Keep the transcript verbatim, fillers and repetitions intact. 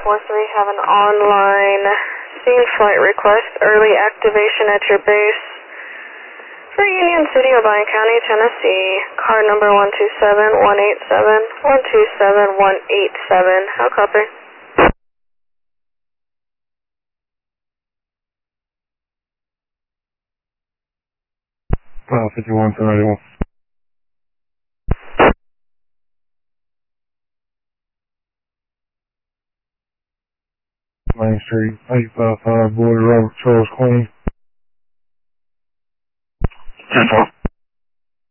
four three, have an online scene flight request, early activation at your base for Union City, Obion County, Tennessee. Car number one two seven one eight seven, one two seven one eight seven. How copy? Uh, fifty-one, ten ninety-one. Main Street, eight five five, Boyd Robert Charles Queen. ten four.